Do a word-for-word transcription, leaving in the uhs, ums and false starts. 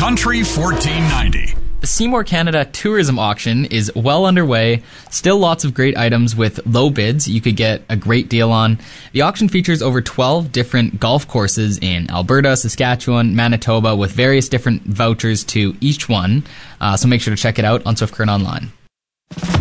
Country fourteen ninety. The Seymour Canada Tourism Auction is well underway. Still lots of great items with low bids you could get a great deal on. The auction features over twelve different golf courses in Alberta, Saskatchewan, Manitoba, with various different vouchers to each one. Uh, so make sure to check it out on Swift Current Online.